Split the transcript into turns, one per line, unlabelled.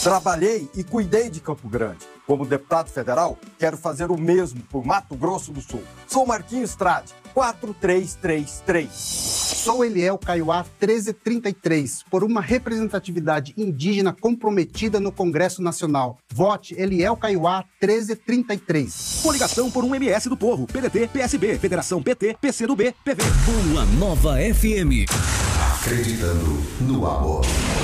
Trabalhei e cuidei de Campo Grande. Como deputado federal, quero fazer o mesmo por Mato Grosso do Sul. Sou Marquinhos Trade, 4333.
Sou Eliel Caiuá 1333, por uma representatividade indígena comprometida no Congresso Nacional. Vote Eliel Caiuá 1333.
Coligação por um MS do Povo, PDT, PSB, Federação PT, PCdoB, PV.
Boa Nova FM.
Acreditando no amor.